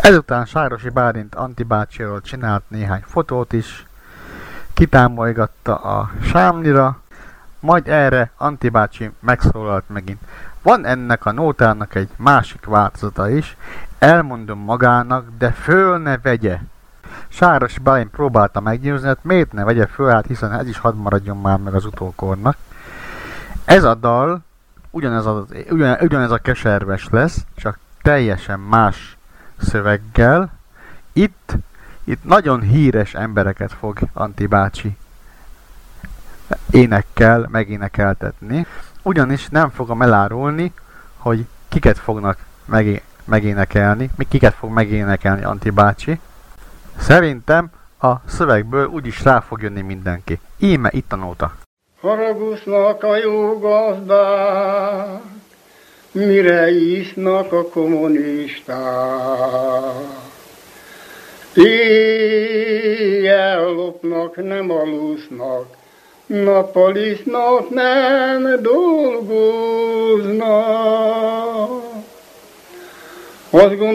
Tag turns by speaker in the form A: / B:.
A: Ezután Sárosi Bálint Antti bácsiról csinált néhány fotót is, kitámolygatta a sámlira, majd erre Antti bácsi megszólalt megint. Van ennek a nótának egy másik változata is, elmondom magának, de föl ne vegye. Sárosi Bálint próbálta meggyőzni, hogy miért ne vegye föl, hát hiszen ez is hadd maradjon már meg az utókornak. Ez a dal ugyanez a keserves lesz, csak teljesen más szöveggel. Itt nagyon híres embereket fog Antti bácsi énekkel megénekeltetni, ugyanis nem fogom elárulni, hogy kiket fognak megénekelni, kiket fog megénekelni Antti bácsi. Szerintem a szövegből úgyis rá fog jönni mindenki. Íme itt a nóta.
B: Haragusznak a jó gazdák, mire isznak a kommunisták. Éjjel lopnak, nem alusznak, nappal isznak, nem dolgoznak.